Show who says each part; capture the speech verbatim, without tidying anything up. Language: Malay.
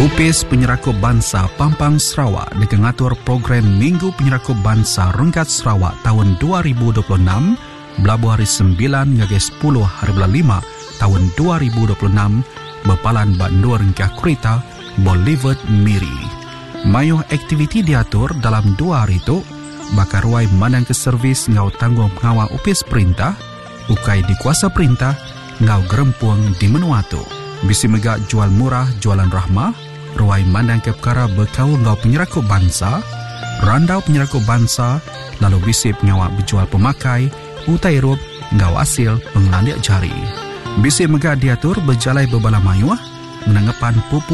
Speaker 1: Upis Penyerakub Bangsa Pampang Sarawak dengan ngatur program Minggu Penyerakub Bangsa Renggat Sarawak tahun dua ribu dua puluh enam belabuh hari sembilan hingga sepuluh hari bulan lima tahun dua ribu dua puluh enam berpalan bak dua ringkah kereta Boulevard Miri. Mayuh aktiviti diatur dalam dua hari itu bakar ruai manang ke servis ngau tanggung pengawal upis perintah, ukai di kuasa perintah, ngau gerempuang di Menuatu. Bisi megak jual murah jualan rahmah, ruai mandang ke perkara berkau ngau penyerakub bangsa, randau penyerakub bangsa, lalu bisi pengawal berjual pemakai, utai rup ngau hasil penglandiak jari. Bisi megak diatur berjalai berbala mayuah, menanggapan pupu